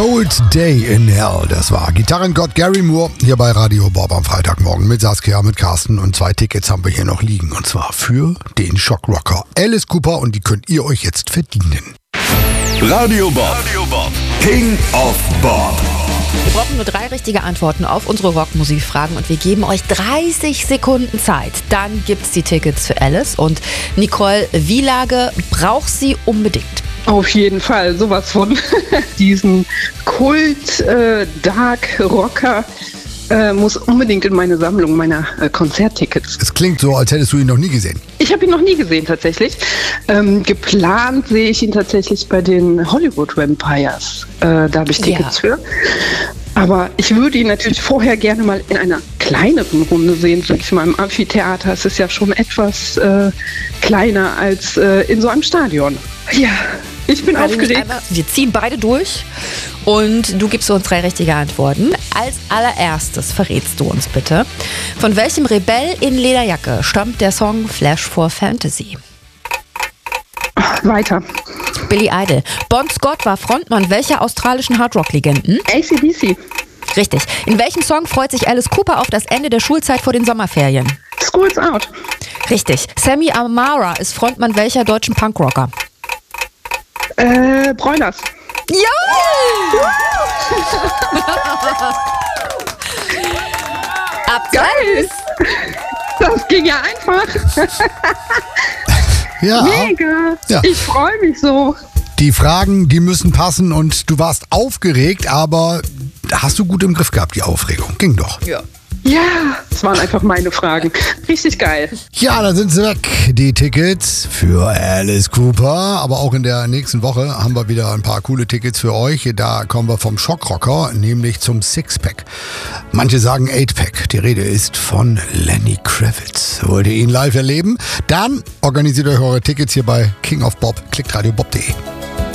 Cold Day in Hell, das war Gitarrengott Gary Moore hier bei Radio Bob am Freitagmorgen mit Saskia, mit Carsten und 2 Tickets haben wir hier noch liegen und zwar für den Schockrocker Alice Cooper und die könnt ihr euch jetzt verdienen. Radio Bob, King of Bob. Wir brauchen nur 3 richtige Antworten auf unsere Rockmusikfragen und wir geben euch 30 Sekunden Zeit. Dann gibt's die Tickets für Alice und Nicole Wielage braucht sie unbedingt. Auf jeden Fall, sowas von. Diesen Kult Dark Rocker muss unbedingt in meine Sammlung meiner Konzerttickets. Es klingt so, als hättest du ihn noch nie gesehen. Ich habe ihn noch nie gesehen tatsächlich. Geplant sehe ich ihn tatsächlich bei den Hollywood Vampires. Da habe ich Tickets für. Aber ich würde ihn natürlich vorher gerne mal in einer kleineren Runde sehen, sag ich mal, im Amphitheater. Es ist ja schon etwas kleiner als in so einem Stadion. Ja, ich bin aufgeregt. Wir ziehen beide durch und du gibst uns 3 richtige Antworten. Als allererstes verrätst du uns bitte, von welchem Rebell in Lederjacke stammt der Song Flash for Fantasy? Weiter. Billy Idol. Bon Scott war Frontmann welcher australischen Hardrock-Legenden? AC/DC. Richtig. In welchem Song freut sich Alice Cooper auf das Ende der Schulzeit vor den Sommerferien? School's Out. Richtig. Sammy Amara ist Frontmann welcher deutschen Punkrocker? Broilers. Ja! Geil! Das ging ja einfach. Ja. Mega. Ja. Ich freue mich so. Die Fragen, die müssen passen und du warst aufgeregt, aber hast du gut im Griff gehabt, die Aufregung. Ging doch. Ja, das waren einfach meine Fragen. Richtig geil. Ja, da sind sie weg, die Tickets für Alice Cooper. Aber auch in der nächsten Woche haben wir wieder ein paar coole Tickets für euch. Da kommen wir vom Schockrocker, nämlich zum Sixpack. Manche sagen 8-Pack. Die Rede ist von Lenny Kravitz. Wollt ihr ihn live erleben? Dann organisiert euch eure Tickets hier bei King of Bob. Klickt radiobob.de.